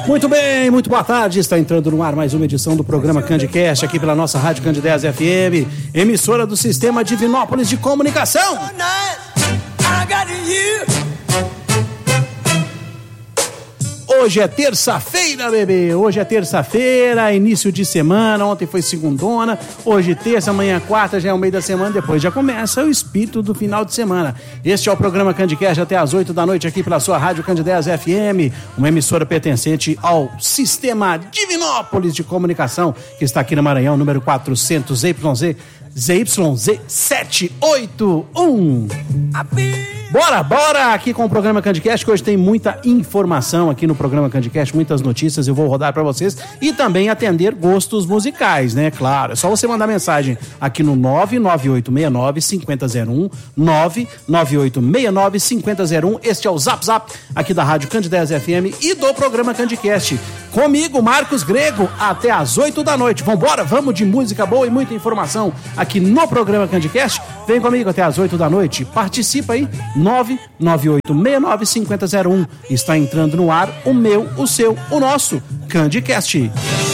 Muito bem, muito boa tarde. Está entrando no ar mais uma edição do programa CandiCast aqui pela nossa Rádio Candidez FM, emissora do Sistema Divinópolis de Comunicação. Hoje é terça-feira, bebê. Hoje é terça-feira, início de semana. Ontem foi segundona, hoje terça, amanhã quarta, já é o meio da semana. Depois já começa o espírito do final de semana. Este é o programa CandiCast até às 8 da noite aqui pela sua Rádio Candidez FM, uma emissora pertencente ao Sistema Divinópolis de Comunicação, que está aqui no Maranhão, número 400 ZYZ 781. Bora aqui com o programa CandiCast, que hoje tem muita informação aqui no programa CandiCast, muitas notícias eu vou rodar para vocês e também atender gostos musicais, né? Claro, é só você mandar mensagem aqui no 99869-5001, 99869-5001. Este é o Zap Zap aqui da Rádio Candidez FM e do programa CandiCast. Comigo, Marcos Grego, até às 8 da noite. Vambora, vamos de música boa e muita informação aqui no programa CandiCast. Vem comigo até às 8 da noite. Participa aí, 99869-5001. Está entrando no ar o meu, o seu, o nosso CandiCast.